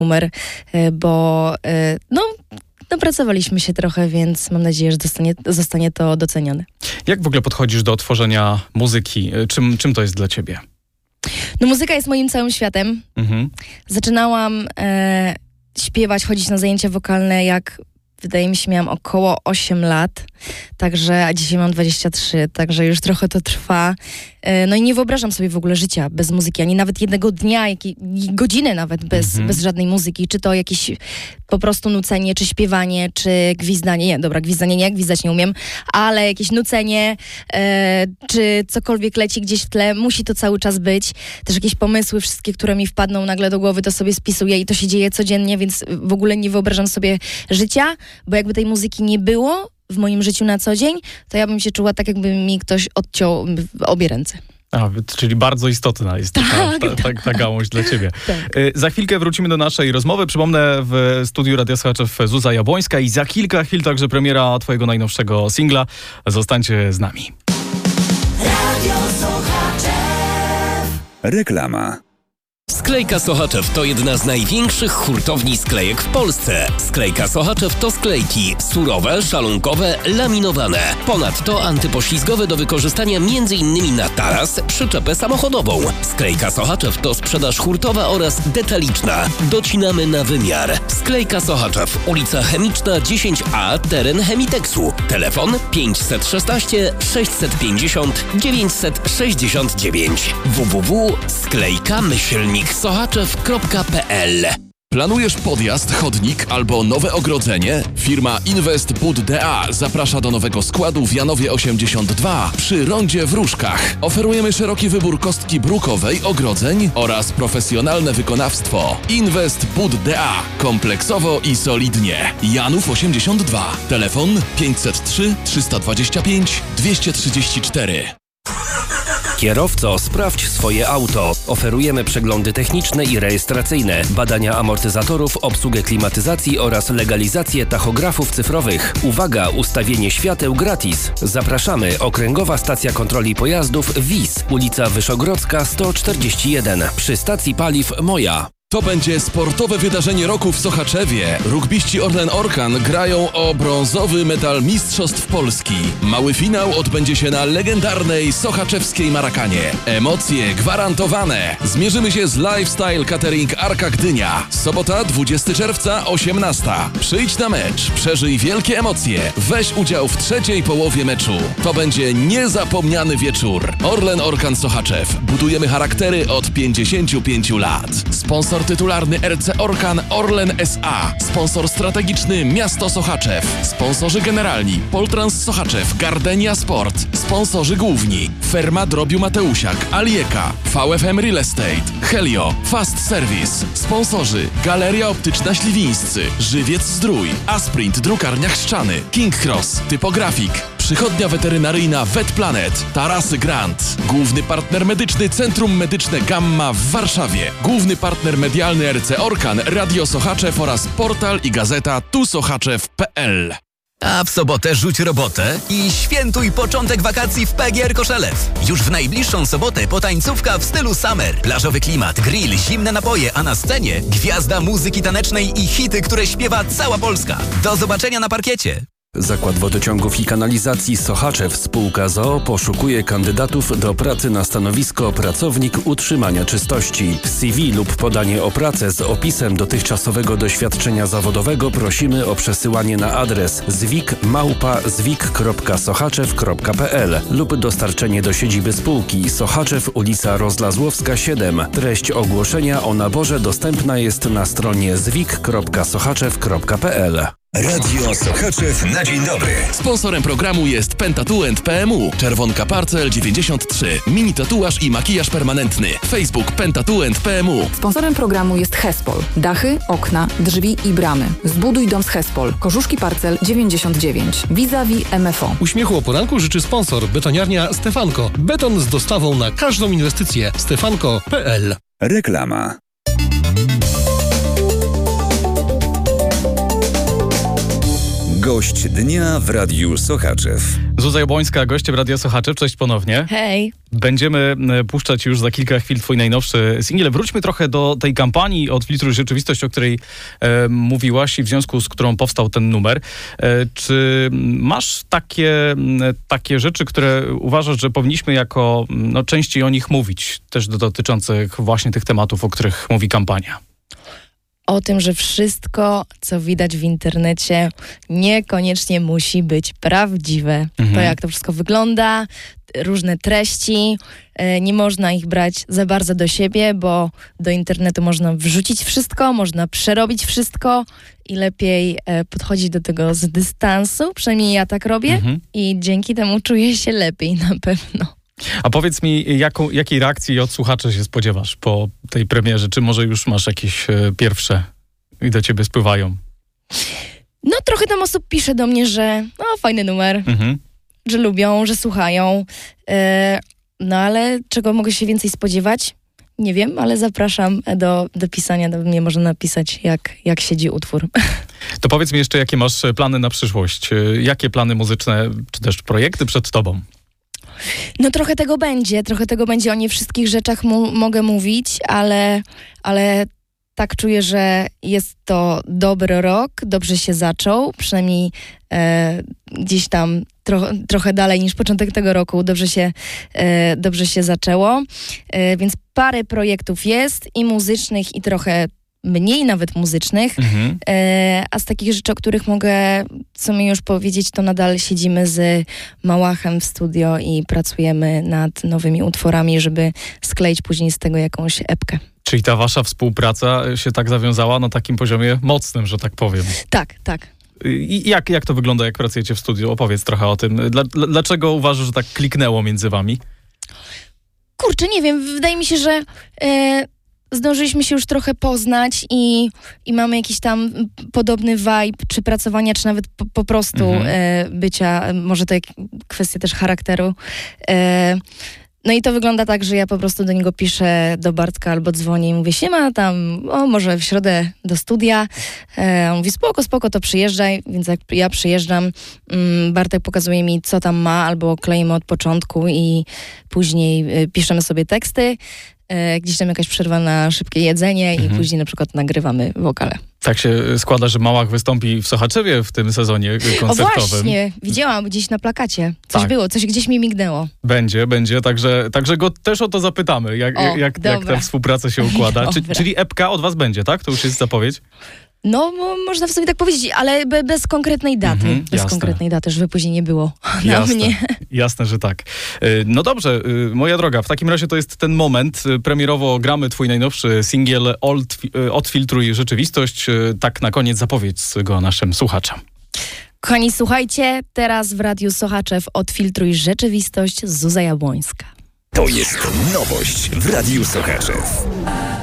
numer, bo pracowaliśmy się trochę, więc mam nadzieję, że zostanie to docenione. Jak w ogóle podchodzisz do tworzenia muzyki? Czym to jest dla ciebie? No muzyka jest moim całym światem. Zaczynałam śpiewać, chodzić na zajęcia wokalne, jak wydaje mi się miałam około 8 lat, a dzisiaj mam 23, także już trochę to trwa. No i nie wyobrażam sobie w ogóle życia bez muzyki, ani nawet jednego dnia, godziny nawet bez żadnej muzyki. Czy to jakieś po prostu nucenie, czy śpiewanie, czy gwizdanie. Nie, dobra, gwizdanie nie, gwizdać nie umiem, ale jakieś nucenie, czy cokolwiek leci gdzieś w tle, musi to cały czas być. Też jakieś pomysły wszystkie, które mi wpadną nagle do głowy, to sobie spisuję i to się dzieje codziennie, więc w ogóle nie wyobrażam sobie życia, bo jakby tej muzyki nie było w moim życiu na co dzień, to ja bym się czuła tak, jakby mi ktoś odciął obie ręce. Czyli bardzo istotna jest ta gałąź dla ciebie. Tak. Za chwilkę wrócimy do naszej rozmowy. Przypomnę, w studiu Radia Sochaczew Zuza Jabłońska i za kilka chwil także premiera twojego najnowszego singla. Zostańcie z nami. Radio Sochaczew. Reklama. Sklejka Sochaczew to jedna z największych hurtowni sklejek w Polsce. Sklejka Sochaczew to sklejki surowe, szalunkowe, laminowane. Ponadto antypoślizgowe do wykorzystania m.in. na taras, przyczepę samochodową. Sklejka Sochaczew to sprzedaż hurtowa oraz detaliczna. Docinamy na wymiar. Sklejka Sochaczew, ulica Chemiczna 10A, teren Chemiteksu. Telefon 516 650 969. www.sklejka-sochaczew.pl. Planujesz podjazd, chodnik albo nowe ogrodzenie? Firma Invest Bud DA zaprasza do nowego składu w Janowie 82 przy rondzie w Różkach. Oferujemy szeroki wybór kostki brukowej, ogrodzeń oraz profesjonalne wykonawstwo. Invest Bud DA. Kompleksowo i solidnie. Janów 82. Telefon 503 325 234. Kierowco, sprawdź swoje auto. Oferujemy przeglądy techniczne i rejestracyjne, badania amortyzatorów, obsługę klimatyzacji oraz legalizację tachografów cyfrowych. Uwaga, ustawienie świateł gratis. Zapraszamy, Okręgowa Stacja Kontroli Pojazdów WIS, ulica Wyszogrodzka 141, przy stacji paliw Moja. To będzie sportowe wydarzenie roku w Sochaczewie. Rugbiści Orlen Orkan grają o brązowy medal Mistrzostw Polski. Mały finał odbędzie się na legendarnej sochaczewskiej Marakanie. Emocje gwarantowane. Zmierzymy się z Lifestyle Catering Arka Gdynia. Sobota 20 czerwca 18. Przyjdź na mecz, przeżyj wielkie emocje. Weź udział w trzeciej połowie meczu. To będzie niezapomniany wieczór. Orlen Orkan Sochaczew. Budujemy charaktery od 55 lat. Sponsor tytularny RC Orkan Orlen S.A. Sponsor strategiczny Miasto Sochaczew. Sponsorzy generalni Poltrans Sochaczew, Gardenia Sport. Sponsorzy główni Ferma Drobiu Mateusiak, Alieka, VFM Real Estate, Helio, Fast Service. Sponsorzy Galeria Optyczna Śliwińscy, Żywiec Zdrój, Asprint Drukarnia Chrzczany, King Cross, Typografik, Przychodnia Weterynaryjna VetPlanet, Tarasy Grant. Główny partner medyczny Centrum Medyczne Gamma w Warszawie. Główny partner medialny RC Orkan, Radio Sochaczew oraz portal i gazeta tusochaczew.pl. A w sobotę rzuć robotę i świętuj początek wakacji w PGR Koszelew. Już w najbliższą sobotę potańcówka w stylu summer. Plażowy klimat, grill, zimne napoje, a na scenie gwiazda muzyki tanecznej i hity, które śpiewa cała Polska. Do zobaczenia na parkiecie. Zakład Wodociągów i Kanalizacji Sochaczew spółka z.o.o. poszukuje kandydatów do pracy na stanowisko pracownik utrzymania czystości. CV lub podanie o pracę z opisem dotychczasowego doświadczenia zawodowego prosimy o przesyłanie na adres zwik@zwik.sochaczew.pl lub dostarczenie do siedziby spółki Sochaczew, ulica Rozlazłowska 7. Treść ogłoszenia o naborze dostępna jest na stronie zwik.sochaczew.pl. Radio Sochaczew na dzień dobry. Sponsorem programu jest Pentatuent PMU, Czerwonka Parcel 93, mini tatuaż i makijaż permanentny. Facebook Pentatuent PMU. Sponsorem programu jest Hespol. Dachy, okna, drzwi i bramy. Zbuduj dom z Hespol. Korzuszki Parcel 99. Vis-a-vis MFO. Uśmiechu o poranku życzy sponsor betoniarnia Stefanko. Beton z dostawą na każdą inwestycję. Stefanko.pl. Reklama. Gość dnia w Radiu Sochaczew. Zuza Jabłońska, gościem Radia Sochaczew. Cześć ponownie. Hej. Będziemy puszczać już za kilka chwil twój najnowszy singiel. Wróćmy trochę do tej kampanii Odfiltruj rzeczywistość, o której mówiłaś i w związku z którą powstał ten numer. Czy masz takie rzeczy, które uważasz, że powinniśmy jako częściej o nich mówić, też dotyczących właśnie tych tematów, o których mówi kampania? O tym, że wszystko, co widać w internecie, niekoniecznie musi być prawdziwe. To, jak to wszystko wygląda, różne treści, nie można ich brać za bardzo do siebie, bo do internetu można wrzucić wszystko, można przerobić wszystko i lepiej podchodzić do tego z dystansu. Przynajmniej ja tak robię i dzięki temu czuję się lepiej na pewno. A powiedz mi, jakiej reakcji od słuchaczy się spodziewasz po tej premierze? Czy może już masz jakieś pierwsze i do ciebie spływają? No trochę tam osób pisze do mnie, że fajny numer, że lubią, że słuchają. No ale czego mogę się więcej spodziewać? Nie wiem, ale zapraszam do pisania. Do mnie można napisać, jak siedzi utwór. To powiedz mi jeszcze, jakie masz plany na przyszłość? Jakie plany muzyczne, czy też projekty przed tobą? No trochę tego będzie. O nie wszystkich rzeczach mogę mówić, ale tak czuję, że jest to dobry rok, dobrze się zaczął, przynajmniej gdzieś tam trochę dalej niż początek tego roku dobrze się zaczęło, więc parę projektów jest i muzycznych i trochę mniej nawet muzycznych, a z takich rzeczy, o których mogę w sumie już powiedzieć, to nadal siedzimy z Małachem w studio i pracujemy nad nowymi utworami, żeby skleić później z tego jakąś epkę. Czyli ta wasza współpraca się tak zawiązała na takim poziomie mocnym, że tak powiem. Tak. I jak to wygląda, jak pracujecie w studiu? Opowiedz trochę o tym. Dlaczego uważasz, że tak kliknęło między wami? Kurczę, nie wiem. Wydaje mi się, że zdążyliśmy się już trochę poznać i mamy jakiś tam podobny vibe, czy pracowania, czy nawet po prostu bycia. Może to kwestia też charakteru. No i to wygląda tak, że ja po prostu do niego piszę, do Bartka albo dzwonię i mówię, siema, tam, może w środę do studia. On mówi, spoko, to przyjeżdżaj. Więc jak ja przyjeżdżam, Bartek pokazuje mi, co tam ma, albo kleimy od początku i później piszemy sobie teksty. Gdzieś tam jakaś przerwa na szybkie jedzenie i później na przykład nagrywamy wokale. Tak się składa, że Małach wystąpi w Sochaczewie w tym sezonie koncertowym. O właśnie, widziałam gdzieś na plakacie. Coś było, coś gdzieś mi mignęło. Będzie, także go też o to zapytamy, jak ta współpraca się układa. Czyli epka od was będzie, tak? To już jest zapowiedź? No, można w sobie tak powiedzieć, ale bez konkretnej daty. Bez konkretnej daty, żeby później nie było na mnie. Jasne, że tak. No dobrze, moja droga, w takim razie to jest ten moment. Premierowo gramy twój najnowszy singiel Odfiltruj rzeczywistość. Tak na koniec zapowiedz go naszym słuchaczom. Kochani, słuchajcie, teraz w Radiu Sochaczew Odfiltruj rzeczywistość, Zuza Jabłońska. To jest nowość w Radiu Sochaczew.